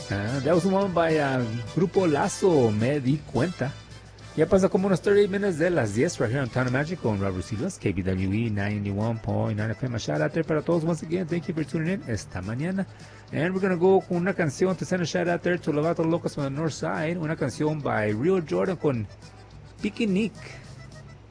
That was one by Grupo Lazo, Me Di Cuenta. Ya pasa como unos 30 minutes de las 10 right here on Town of Magic con Robert Silas, KBWE 91.9 FM. Shout out there para todos once again. Thank you for tuning in esta mañana. And we're going to go con una canción to send a shout out there to Los Gatos Locos on the north side. Una canción by Real Jordan con Picnic.